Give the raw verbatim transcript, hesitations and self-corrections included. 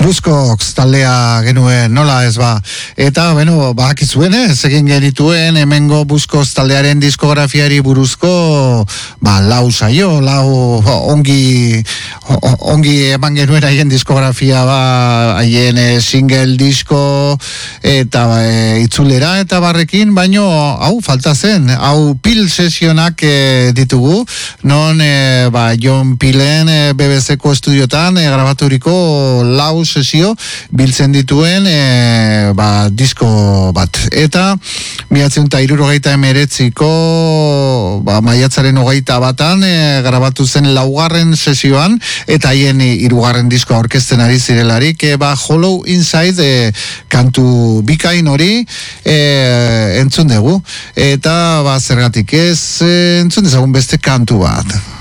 Buzzcocks taldea genuen, nola ez ba. Eta, bueno, bakizuen ez, egin genituen hemengo Buzzcocks taldearen diskografiari buruzko, ba, lau saio, lau ongi, ongi eman genuen haien diskografia, ba, haien e, single disko, eta e, itzulera, eta barrekin, baino, hau, falta zen, hau Pil sesionak e, ditugu, non, e, ba, John Pilen e, B B C-ko estudiotan e, grabaturiko lau sesio biltzen dituen e, ba, disko bat. Eta miratzen eta irurogeita emeretziko ba, maiatzaren hogeita batan e, grabatu zen laugarren sesioan eta haien hirugarren disko aurkezten ari zirelarik e, ba, Hollow Inside e, kantu bikain hori e, entzun dugu. Eta ba, zergatik ez e, entzun dezagun beste kantu bat.